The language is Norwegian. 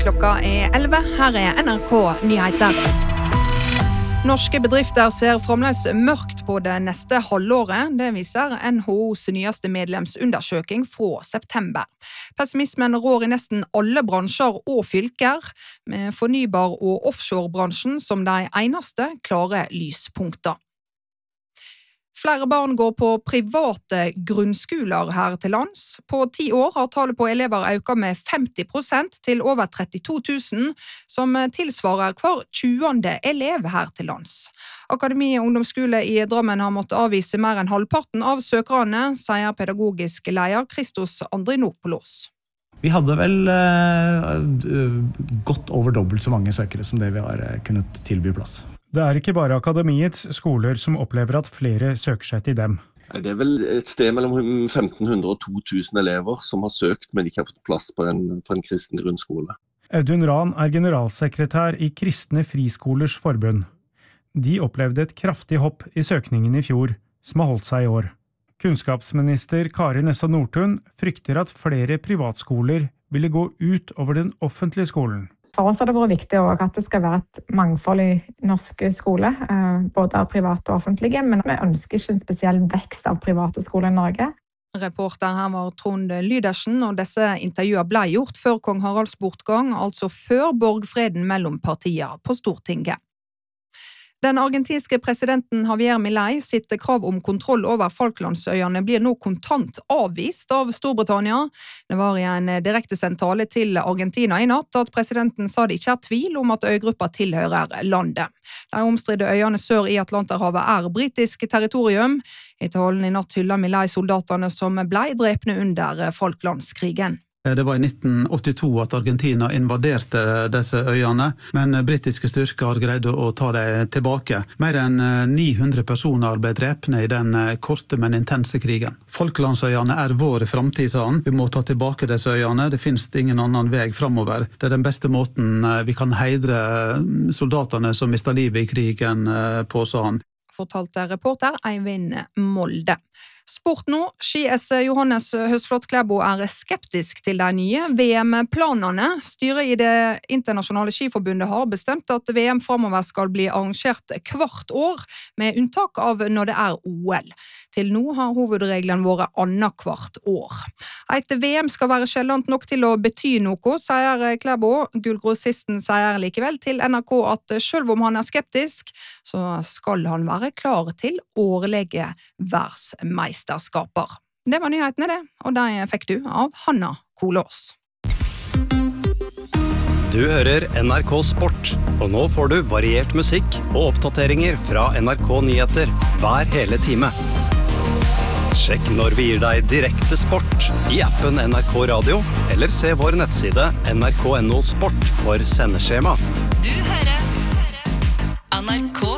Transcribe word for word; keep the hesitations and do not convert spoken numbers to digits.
Klokka er elleve. Her er N R K Nyheter. Norske bedrifter ser fremdeles mørkt på det neste halvåret. Det viser N H O's nyeste medlemsundersøking fra september. Pessimismen rår i nesten alle bransjer og fylker, med fornybar- og offshorebransjen som de eneste klare lyspunkter. Flere barn går på private grunnskoler her til lands. På ti år har tallet på elever økt med femti prosent til over trettito tusen, som tilsvarer hver tjuende elev her til lands. Akademi ungdomsskole i Drammen har måttet avvise mer enn halvparten av søkerne, sier pedagogisk leder Christos Andrinopoulos. Vi hadde vel eh, godt over dobbelt så mange søkere som det vi har kunnet tilby plass. Det er ikke bare akademiets skoler som opplever at flere søker seg til dem. Det er vel et sted mellom femten hundre og to tusen elever som har søkt, men ikke har fått plass på en, på en kristen grunnskole. Audun Rahn er generalsekretær i Kristne Friskolers Forbund. De opplevde et kraftig hopp i søkningen i fjor, som har holdt seg i år. Kunnskapsminister Kari Nessa Nordtun frykter at flere privatskoler ville gå ut over den offentlige skolen. For oss har det vært viktig at det skal være et mangfold i norske skoler, både av private og offentlige, men vi ønsker ikke en spesiell vekst av private skoler i Norge. Reporter her var Trond Lydersen, og disse intervjuene ble gjort før kong Haralds bortgang, altså før borgfreden mellom partier på Stortinget. Den argentinske presidenten Javier Milei sitt krav om kontroll over Falklandsøyene blir nå kontant avvist av Storbritannia. Det var i en direktesendt tale til Argentina i natt at presidenten sa det ikke er tvil om at øygruppa tilhører landet. De omstridte øyene sør i Atlanterhavet er britisk territorium. I talen i natt hyller Milei soldatene som ble drepne under Falklandskrigen. Det var i nitten åttito at Argentina invaderte disse øyene, men britiske styrker greide å ta dem tilbake. Mer enn ni hundre personer ble drepne i den korte, men intense krigen. Falklandsøyene er vår framtid, sa han. Vi må ta tilbake disse øyene. Det finnes ingen annen vei fremover. Det er den beste måten vi kan heidre soldatene som mistet livet i krigen på, sa han. Fortalte reporter Eivind Molde. Sport nå. Ski-S Johannes Høsflot Klæbo er skeptisk til de nye V M-planene. Styret i det internasjonale skiforbundet har bestemt at V M fremover skal bli arrangert hvert år, med unntak av når det er O L. Til nå har hovedregelen vært annet hvert år. Et V M skal være sjeldent nok til å bety noe, sier Klæbo. Gullgrossisten sier likevel til N R K at selv om han er skeptisk, så skal han være klar til årlige verdensmesterskaper. Det var nyhetene det, og de fikk du av Hanna Kolås. Du hører N R K Sport, og nå får du variert musikk og oppdateringer fra N R K Nyheter hver hele time. Sjekk når vi gir deg direkte sport i appen N R K Radio, eller se vår nettside N R K punktum no sport for sendeskjema. Du hører N R K